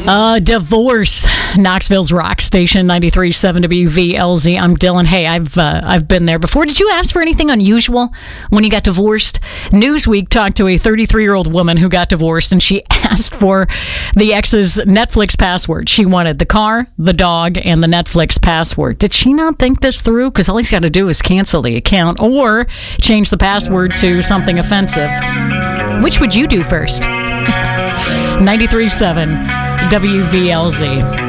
Divorce. Knoxville's rock station, 93.7 WVLZ. I'm Dylan. Hey, I've been there before. Did you ask for anything unusual when you got divorced? Newsweek talked to a 33-year-old woman who got divorced, and she asked for the ex's Netflix password. She wanted the car, the dog, and the Netflix password. Did she not think this through? Because all he's got to do is cancel the account or change the password to something offensive. Which would you do first? 93.7 WVLZ.